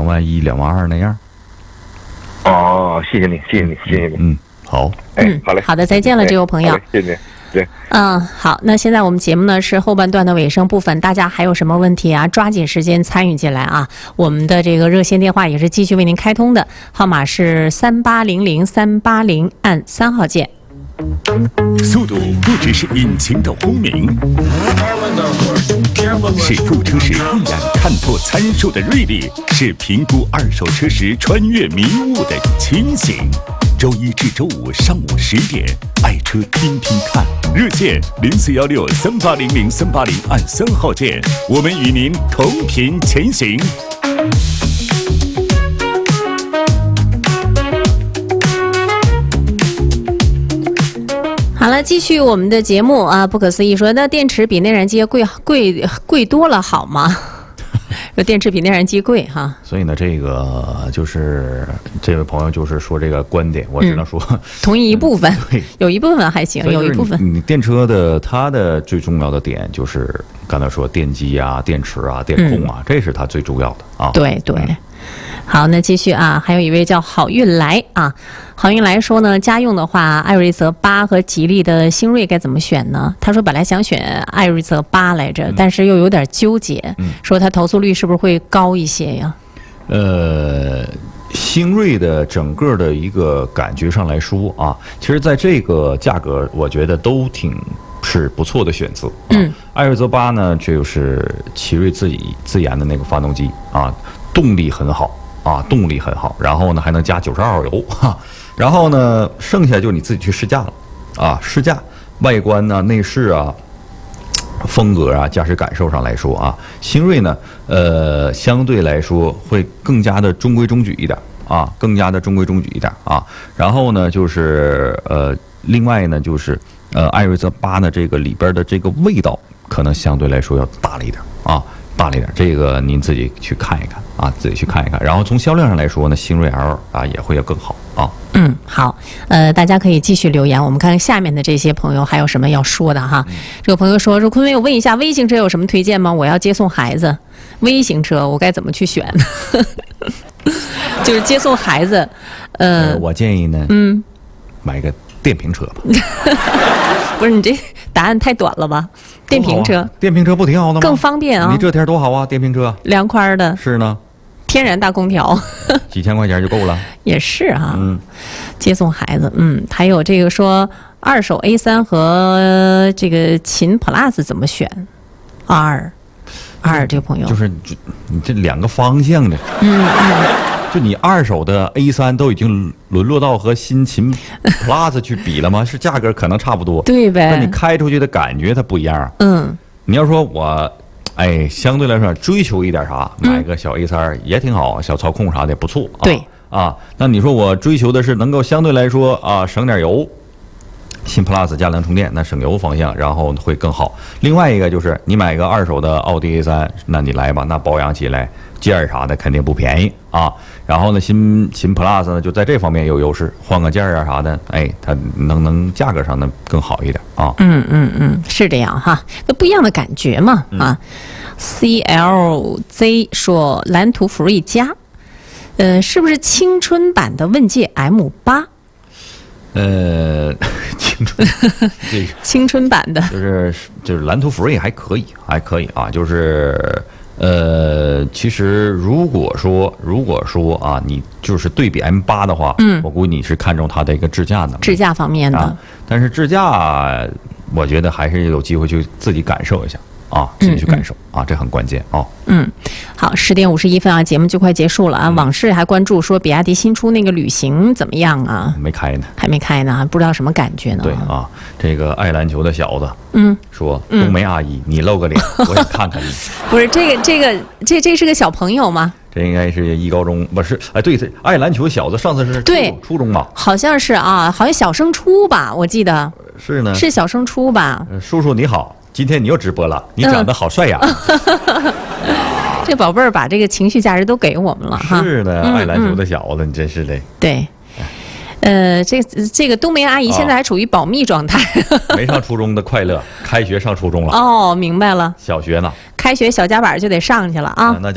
21000、22000那样。 哦，谢谢你，谢谢你，谢谢你。 好， 好嘞， 好的，再见了，这位朋友。 谢谢。对， 好，那现在我们节目呢是后半段的尾声部分，大家还有什么问题啊？抓紧时间参与进来啊！我们的这个热线电话也是继续为您开通的，号码是3800-380，按3号键。 速度不只是引擎的轰鸣，是购车时一眼看破参数的锐利，是评估二手车时穿越迷雾的清醒。周一至周五上午10点，爱车听听看，热线04163800-380，按3号键，我们与您同频前行。 好了，继续我们的节目啊！不可思议说，那电池比内燃机贵多了，好吗？说电池比内燃机贵哈。所以呢，这个就是这位朋友就是说这个观点，我只能说同意一部分，有一部分还行，有一部分。 你电车的它的最重要的点就是刚才说电机啊、电池啊、电控啊，这是它最重要的啊。 对。好，那继续啊，还有一位叫好运来啊，好运来说呢，家用的话，艾瑞泽8和吉利的星瑞该怎么选呢？他说本来想选艾瑞泽8来着，但是又有点纠结，说他投诉率是不是会高一些呀？ 星瑞的整个的一个感觉上来说啊，其实在这个价格，我觉得都是不错的选择。艾瑞泽8呢，就是奇瑞自研的那个发动机啊，动力很好。然后呢还能加92号油然后呢剩下就你自己去试驾了啊，试驾外观呢、内饰啊、风格啊、驾驶感受上来说啊，星瑞呢相对来说会更加的中规中矩一点啊，然后呢就是另外呢就是艾瑞泽8呢这个里边的这个味道可能相对来说要大了一点啊。这个您自己去看一看啊，然后从销量上来说呢，星瑞 L 啊也会要更好啊。 好，大家可以继续留言，我们看看下面的这些朋友还有什么要说的哈。这个朋友说坤威，我问一下，微型车有什么推荐吗？我要接送孩子，微型车我该怎么去选？就是接送孩子， 我建议呢，买个电瓶车吧。 不是你这答案太短了吧？电瓶车， 电瓶车不挺好的吗？ 更方便啊！ 你这天多好啊，电瓶车凉快的。 是呢， 天然大空调， 几千块钱就够了。 也是哈，接送孩子，还有这个说二手 A3和这个秦 Plus 怎么选？R 这个朋友就是你这两个方向的，就你二手的 A3都已经沦落到和新秦 Plus 去比了吗？是价格可能差不多， 对呗？ 但你开出去的感觉它不一样。你要说我，相对来说追求一点啥，买个小 A3也挺好，小操控啥的也不错。 对啊，那你说我追求的是能够相对来说啊省点油。新 Plus 加量充电，那省油方向，然后会更好。另外一个就是你买个二手的奥迪 A3，那你来吧，那保养起来件儿啥的肯定不便宜啊。然后呢，新 Plus 呢就在这方面有优势，换个件儿啊啥的，它能价格上呢更好一点啊。 是这样哈，那不一样的感觉嘛啊。CLZ 说蓝图福瑞加，是不是青春版的问界 M8？青春版的就是蓝图福瑞还可以啊，就是其实如果说啊，你就是对比 M8 的话，我估计你是看重它的一个智驾能力， 智驾方面的， 但是智驾我觉得还是有机会去自己感受一下啊，自己去感受啊，这很关键啊。 好，10点51分啊，节目就快结束了啊。往事还关注说比亚迪新出那个旅行怎么样啊？ 没开呢， 还没开呢，不知道什么感觉呢。 对啊，这个爱篮球的小子，说冬梅阿姨，你露个脸，我想看看你。 不是这是个小朋友吗？ 这应该是一高中，不是？对，爱篮球小子上次是初中吧？ 好像是啊，好像小升初吧，我记得是呢， 是小升初吧？ 叔叔你好，今天你又直播了，你长得好帅呀！ 这宝贝儿把这个情绪价值都给我们了哈。 是的，爱篮球的小子，你真是的。 对，这个冬梅阿姨现在还处于保密状态。 没上初中的快乐，开学上初中了。 哦，明白了。 小学呢？ 开学小夹板就得上去了啊。 那